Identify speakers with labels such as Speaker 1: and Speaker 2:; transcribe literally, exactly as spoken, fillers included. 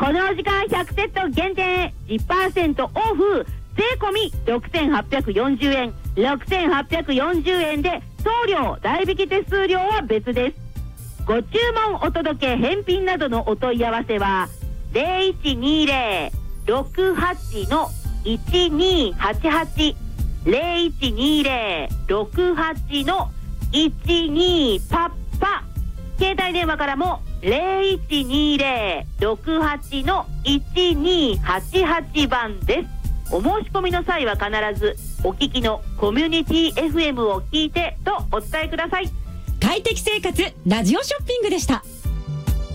Speaker 1: この時間ひゃくセット限定 じゅっパーセント オフ税込みろくせんはっぴゃくよんじゅうえん、ろくせんはっぴゃくよんじゅうえんで送料代引き手数料は別です。ご注文お届け返品などのお問い合わせは ゼロいちにゼロ ろくはち のいちにはちはち ゼロいちにゼロ ろくはち のいちにパッパ、携帯電話からもゼロいちにゼロ ろくはち のいちにはちはちばんです。お申し込みの際は必ずお聞きのコミュニティ エフエム を聞いてとお伝えください。
Speaker 2: 快適生活ラジオショッピングでした。